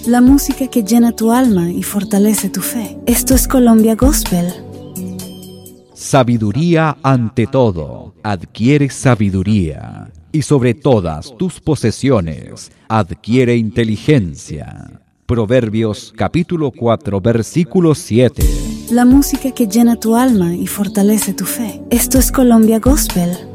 la música que llena tu alma y fortalece tu fe. Esto es Colombia Gospel. Sabiduría ante todo. Adquiere sabiduría. Y sobre todas tus posesiones, adquiere inteligencia. Proverbios capítulo 4, versículo 7. La música que llena tu alma y fortalece tu fe. Esto es Colombia Gospel.